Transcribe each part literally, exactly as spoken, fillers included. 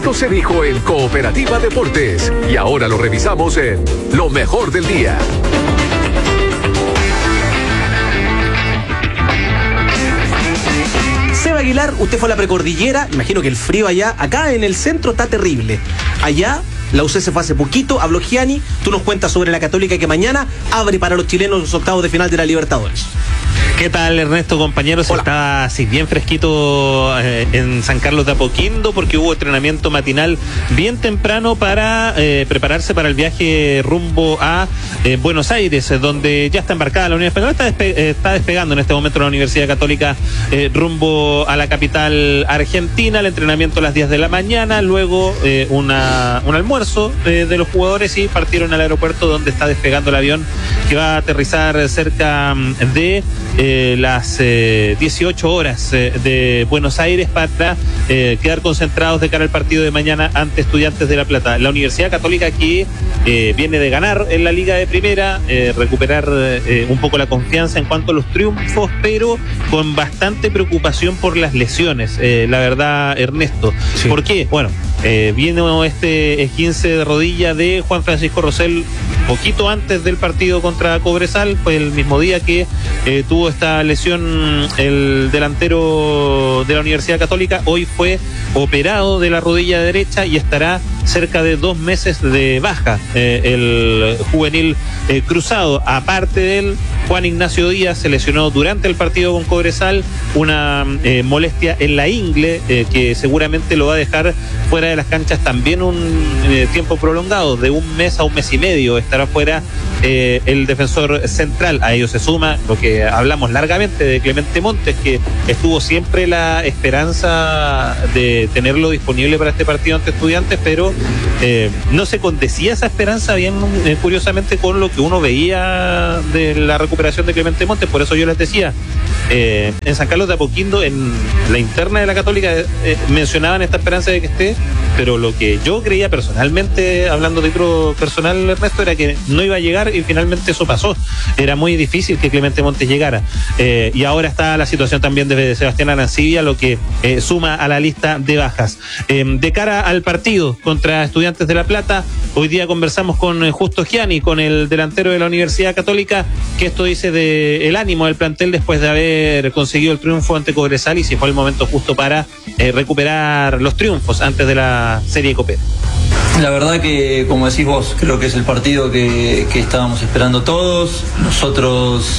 Esto se dijo en Cooperativa Deportes y ahora lo revisamos en Lo Mejor del Día. Seba Aguilar, usted fue a la precordillera, imagino que el frío allá, acá en el centro está terrible. Allá, la U C S fue hace poquito, habló Gianni, tú nos cuentas sobre la Católica que mañana abre para los chilenos los octavos de final de la Libertadores. ¿Qué tal, Ernesto, compañeros? Hola. Está así bien fresquito eh, en San Carlos de Apoquindo porque hubo entrenamiento matinal bien temprano para eh, prepararse para el viaje rumbo a eh, Buenos Aires, eh, donde ya está embarcada la Unión Española. Está, despe- eh, está despegando en este momento la Universidad Católica eh, rumbo a la capital argentina. El entrenamiento a las diez de la mañana, luego eh, una, un almuerzo eh, de los jugadores y partieron al aeropuerto donde está despegando el avión que va a aterrizar cerca de Eh, las eh, dieciocho horas eh, de Buenos Aires para eh, quedar concentrados de cara al partido de mañana ante Estudiantes de La Plata. La Universidad Católica que eh, viene de ganar en la Liga de Primera, eh, recuperar eh, un poco la confianza en cuanto a los triunfos, pero con bastante preocupación por las lesiones, eh, la verdad, Ernesto. Sí. ¿Por qué? Bueno, eh, vino este esguince de rodilla de Juan Francisco Rosell poquito antes del partido contra Cobresal, fue el mismo día que eh, tuvo esta lesión el delantero de la Universidad Católica. Hoy fue operado de la rodilla derecha y estará cerca de dos meses de baja eh, el juvenil eh, cruzado. Aparte de él, Juan Ignacio Díaz se lesionó durante el partido con Cobresal, una eh, molestia en la ingle eh, que seguramente lo va a dejar fuera de las canchas también un eh, tiempo prolongado, de un mes a un mes y medio estará fuera eh, el defensor central. A ello se suma lo que hablamos largamente de Clemente Montes, que estuvo siempre la esperanza de tenerlo disponible para este partido ante Estudiantes, pero eh, no se condecía esa esperanza bien eh, curiosamente con lo que uno veía de la recuperación de Clemente Montes. Por eso yo les decía, eh, en San Carlos de Apoquindo, en la interna de la Católica, eh, mencionaban esta esperanza de que esté, pero lo que yo creía personalmente, hablando de título personal, Ernesto, era que no iba a llegar y finalmente eso pasó. Era muy difícil que Clemente Montes llegara. Eh, y ahora está la situación también de Sebastián Arancibia, lo que eh, suma a la lista de bajas. Eh, de cara al partido contra Estudiantes de La Plata, hoy día conversamos con eh, Justo Gianni, con el delantero de la Universidad Católica, que esto dice de el ánimo del plantel después de haber conseguido el triunfo ante Cobresal y si fue el momento justo para eh, recuperar los triunfos antes de la serie copera. La verdad que, como decís vos, creo que es el partido que, que estábamos esperando todos. Nosotros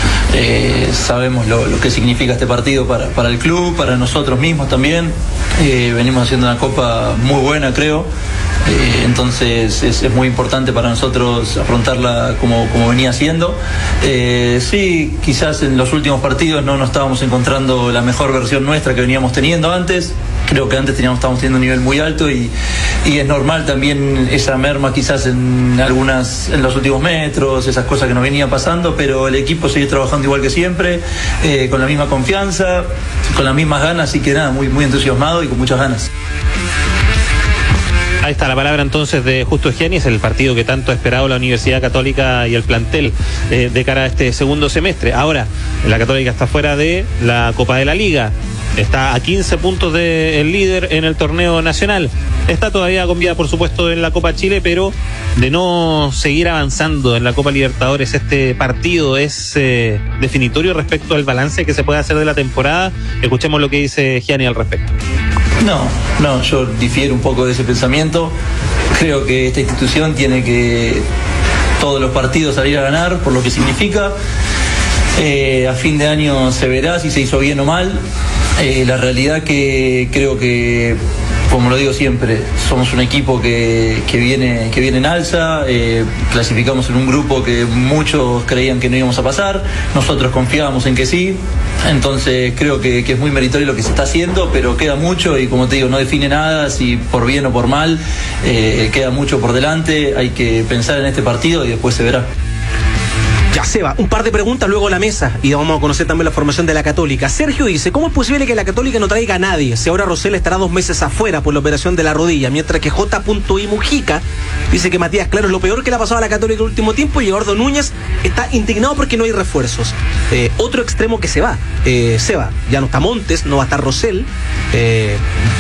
eh, sabemos lo, lo que significa este partido para, para el club, para nosotros mismos también. Eh, venimos haciendo una copa muy buena, creo. Eh, entonces es, es muy importante para nosotros afrontarla como, como venía siendo. Eh, sí, quizás en los últimos partidos no nos estábamos encontrando la mejor versión nuestra que veníamos teniendo antes. Creo que antes teníamos, estábamos teniendo un nivel muy alto y, y es normal también esa merma quizás en algunas, en los últimos metros, esas cosas que nos venían pasando, pero el equipo sigue trabajando igual que siempre, eh, con la misma confianza, con las mismas ganas, así que nada, muy, muy entusiasmado y con muchas ganas. Ahí está la palabra entonces de Justo Gianni, es el partido que tanto ha esperado la Universidad Católica y el plantel eh, de cara a este segundo semestre. Ahora, la Católica está fuera de la Copa de la Liga, está a quince puntos del líder en el torneo nacional, está todavía con vida por supuesto en la Copa Chile, pero de no seguir avanzando en la Copa Libertadores, este partido es eh, definitorio respecto al balance que se puede hacer de la temporada. Escuchemos lo que dice Gianni al respecto. No, no, yo difiero un poco de ese pensamiento. Creo que esta institución tiene que todos los partidos salir a ganar por lo que significa. Eh, a fin de año se verá si se hizo bien o mal. Eh, la realidad que creo que, como lo digo siempre, somos un equipo que, que, viene, que viene en alza, eh, clasificamos en un grupo que muchos creían que no íbamos a pasar, nosotros confiábamos en que sí, entonces creo que, que es muy meritorio lo que se está haciendo, pero queda mucho y como te digo, no define nada si por bien o por mal, eh, queda mucho por delante, hay que pensar en este partido y después se verá. Ya, Seba, un par de preguntas luego a la mesa y vamos a conocer también la formación de la Católica. Sergio dice, ¿cómo es posible que la Católica no traiga a nadie si ahora Rosell estará dos meses afuera por la operación de la rodilla? Mientras que J. I. Mujica dice que Matías Claro es lo peor que le ha pasado a la Católica el último tiempo y Eduardo Núñez está indignado porque no hay refuerzos. Eh, otro extremo que se va, eh, Seba, ya no está Montes, no va a estar Rosell, eh,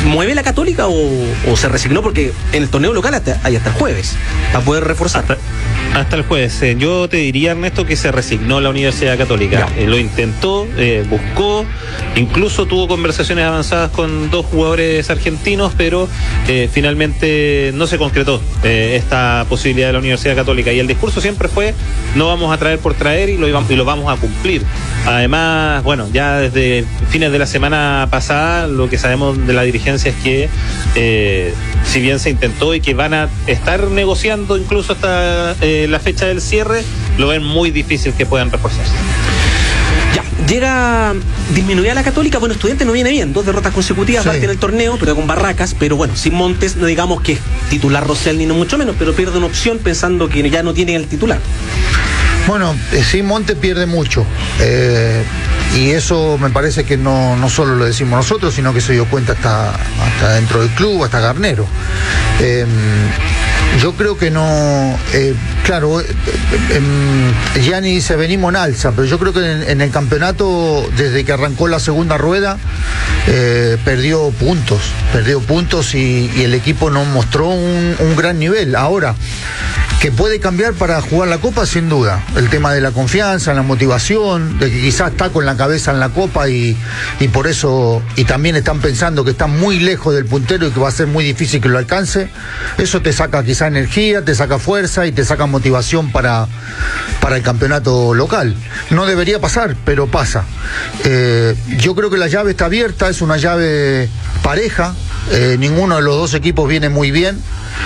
¿mueve la Católica o, o se resignó? Porque en el torneo local hasta, hay hasta el jueves para poder reforzar. Hasta, hasta el jueves. Eh, yo te diría, Ernesto, que se resignó la Universidad Católica. Eh, lo intentó, eh, buscó, incluso tuvo conversaciones avanzadas con dos jugadores argentinos, pero eh, finalmente no se concretó eh, esta posibilidad de la Universidad Católica. Y el discurso siempre fue: no vamos a traer por traer y lo, y lo vamos a cumplir. Además, bueno, ya desde fines de la semana pasada, lo que sabemos de la dirigencia es que eh, si bien se intentó y que van a estar negociando incluso hasta eh, la fecha del cierre, lo ven muy difícil que puedan reforzarse. Ya, llega disminuida la Católica. Bueno, Estudiantes no viene bien, dos derrotas consecutivas, sí, parte en el torneo, pero con Barracas. Pero bueno, sin Montes, no digamos que es titular Rosell ni no mucho menos, pero pierde una opción pensando que ya no tiene el titular. Bueno, eh, sí, Montes pierde mucho, eh, y eso me parece que no, no solo lo decimos nosotros, sino que se dio cuenta hasta, hasta dentro del club, hasta Garnero. Eh, yo creo que no, eh, claro, eh, eh, Gianni dice venimos en alza, pero yo creo que en, en el campeonato, desde que arrancó la segunda rueda, eh, perdió puntos, perdió puntos y, y el equipo no mostró un, un gran nivel. Ahora, que puede cambiar para jugar la Copa, sin duda. El tema de la confianza, la motivación, de que quizás está con la cabeza en la Copa y, y por eso, y también están pensando que está muy lejos del puntero y que va a ser muy difícil que lo alcance. Eso te saca quizás energía, te saca fuerza y te saca motivación para, para el campeonato local. No debería pasar, pero pasa. Eh, yo creo que la llave está abierta, es una llave pareja, eh, ninguno de los dos equipos viene muy bien.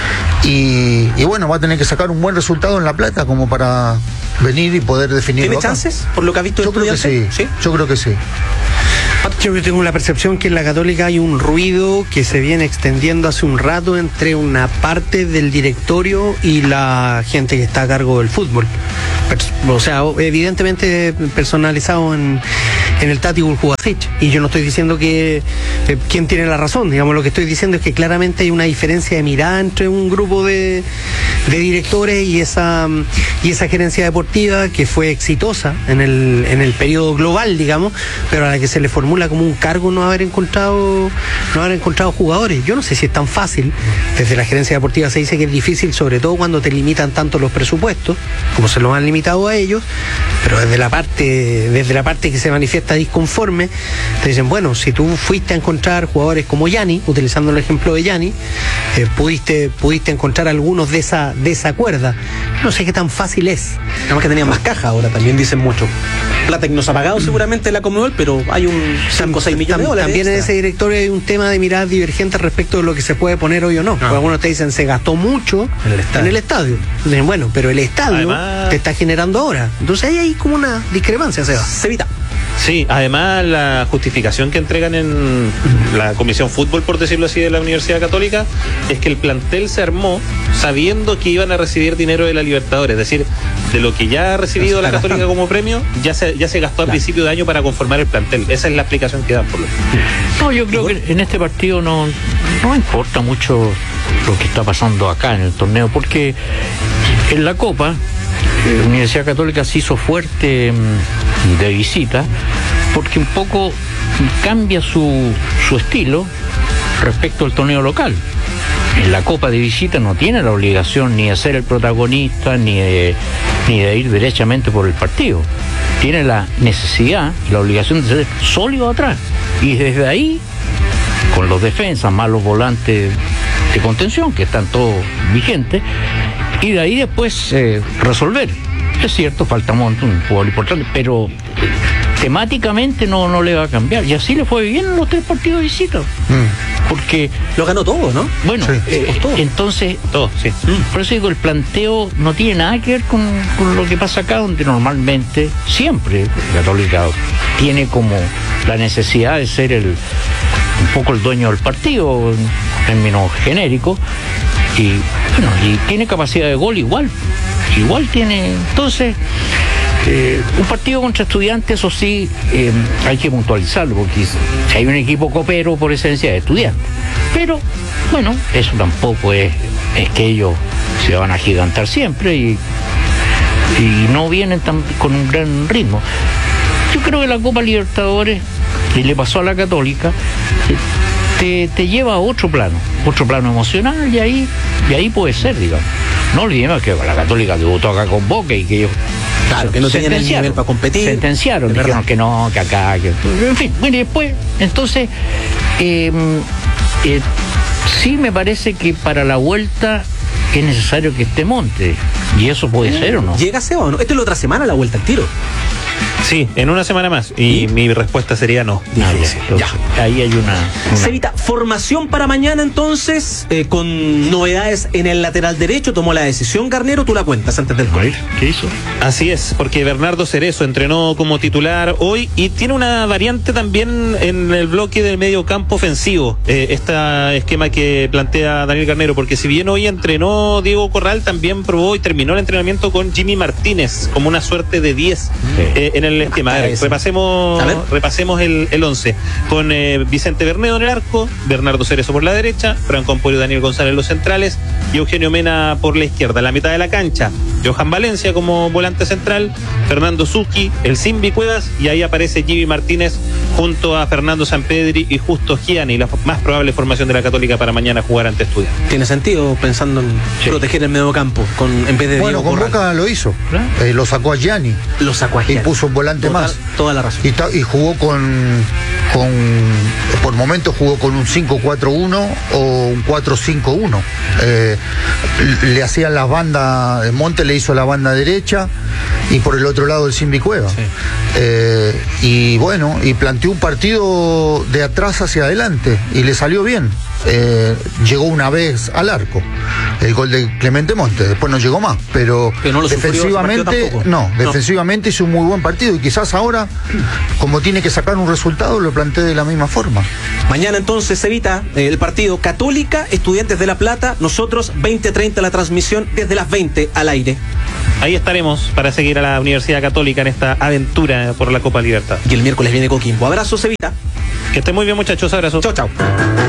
Y, y bueno, va a tener que sacar un buen resultado en La Plata como para venir y poder definirlo. ¿Tiene acá. chances por lo que ha visto? Yo creo que sí, ¿Sí? yo creo que sí. Yo tengo la percepción que en la Católica hay un ruido que se viene extendiendo hace un rato entre una parte del directorio y la gente que está a cargo del fútbol. O sea, evidentemente personalizado en, en el Tati Buljubasic. Y yo no estoy diciendo que eh, quién tiene la razón. Digamos, lo que estoy diciendo es que claramente hay una diferencia de mirada entre un grupo de, de directores y esa y esa gerencia deportiva que fue exitosa en el, en el periodo global, digamos, pero a la que se le formula como un cargo no haber encontrado no haber encontrado jugadores. Yo no sé si es tan fácil. Desde la gerencia deportiva se dice que es difícil, sobre todo cuando te limitan tanto los presupuestos, como se los han limitado a ellos, pero desde la parte desde la parte que se manifiesta disconforme, te dicen, bueno, si tú fuiste a encontrar jugadores como Gianni, utilizando el ejemplo de Gianni, eh, pudiste pudiste encontrar algunos de esa de esa cuerda. No sé qué tan fácil es. Además que tenían más caja ahora, también dicen mucho. Plata que no se ha pagado seguramente la Conmebol, pero hay un cinco o seis millones de dólares. También extra. En ese directorio hay un tema de miradas divergentes respecto de lo que se puede poner hoy o no. Ah. Porque algunos te dicen se gastó mucho en el estadio. En el estadio. Dicen, bueno, pero el estadio Además, te está generando ahora. Entonces ahí hay como una discrepancia, Seba. Se evita. Sí, además la justificación que entregan en la Comisión Fútbol, por decirlo así, de la Universidad Católica, es que el plantel se armó sabiendo que iban a recibir dinero de la Libertadores, es decir, de lo que ya ha recibido la Católica como premio, ya se, ya se gastó a principio de año para conformar el plantel. Esa es la explicación que dan por lo menos. No, yo creo que en este partido no, no importa mucho lo que está pasando acá en el torneo, porque en la Copa la Universidad Católica se hizo fuerte de visita, porque un poco cambia su, su estilo respecto al torneo local. En la Copa de visita no tiene la obligación ni de ser el protagonista, ni de, ni de ir derechamente por el partido. Tiene la necesidad y la obligación de ser sólido atrás. Y desde ahí, con los defensas, más los volantes de contención, que están todos vigentes, y de ahí después eh, resolver. Es cierto, falta un montón, un jugador importante, pero temáticamente no, no le va a cambiar. Y así le fue bien en los tres partidos de visita. Mm. Porque lo ganó todo, ¿no? Bueno, sí. eh, todo. entonces, todo, sí. Mm. Por eso digo, el planteo no tiene nada que ver con, con lo que pasa acá, donde normalmente, siempre, Católica tiene como la necesidad de ser el un poco el dueño del partido, en términos genéricos, y bueno, y tiene capacidad de gol igual. Igual tiene, entonces, eh, un partido contra Estudiantes, eso sí, eh, hay que puntualizarlo, porque si hay un equipo copero por esencia de Estudiantes. Pero, bueno, eso tampoco es, es que ellos se van a gigantar siempre y, y no vienen tan, con un gran ritmo. Yo creo que la Copa Libertadores, y le pasó a la Católica, te, te lleva a otro plano, otro plano emocional, y ahí, y ahí puede ser, digamos. No olvidemos que la Católica debutó acá con Boca y que ellos Claro, que no tenían el nivel para competir. Sentenciaron, dijeron que no, que acá, que... En fin, bueno, y después, entonces, eh, eh, sí me parece que para la vuelta es necesario que esté Monte. ¿Y eso puede ser o no? ¿Llega Seba o no? Esto es la otra semana, la vuelta al tiro. Sí, en una semana más. Y ¿Sí? mi respuesta sería no. Ah, ya. Ya. Ahí hay una, una... Cevita, formación para mañana entonces, eh, con novedades en el lateral derecho. Tomó la decisión Garnero, tú la cuentas antes del gol. ¿Qué hizo? Así es, porque Bernardo Cerezo entrenó como titular hoy y tiene una variante también en el bloque del medio campo ofensivo. Eh, este esquema que plantea Daniel Garnero, porque si bien hoy entrenó Diego Corral, también probó y terminó el entrenamiento con Jimmy Martínez como una suerte de diez sí. eh, en el esquema. A ver, repasemos, repasemos el, el once. Con eh, Vicente Bernedo en el arco, Bernardo Cerezo por la derecha, Franco Ampuero y Daniel González los centrales y Eugenio Mena por la izquierda. En la mitad de la cancha, Johan Valencia como volante central, Fernando Zucchi, el Simbi Cuevas, y ahí aparece Jimmy Martínez junto a Fernando Sampedri y Justo Gianni, la más probable formación de la Católica para mañana jugar ante Estudiantes. Tiene sentido pensando en sí. proteger el medio campo con, en vez de bueno, Diego con Corral. Boca lo hizo, eh, lo sacó a Gianni. Lo sacó a Gianni. Y puso un volante Total, más. Toda la razón. Y, ta, y jugó con, con, por momentos jugó con un cinco cuatro uno o un cuatro cinco uno. Eh, le hacían las bandas, Monte le hizo la banda derecha y por el otro lado el Simbi Cueva. Sí. Eh, y bueno, y planteó un partido de atrás hacia adelante y le salió bien. Eh, llegó una vez al arco el gol de Clemente Monte, después no llegó más, pero, pero no defensivamente no, no, defensivamente hizo un muy buen partido y quizás ahora, como tiene que sacar un resultado, lo plantee de la misma forma. Mañana entonces, Evita, eh, el partido Católica, Estudiantes de La Plata, nosotros veinte treinta la transmisión desde las veinte al aire. Ahí estaremos para seguir a la Universidad Católica en esta aventura por la Copa Libertad. Y el miércoles viene Coquimbo. Abrazo, Evita. Que esté muy bien, muchachos, abrazo. Chao, chao.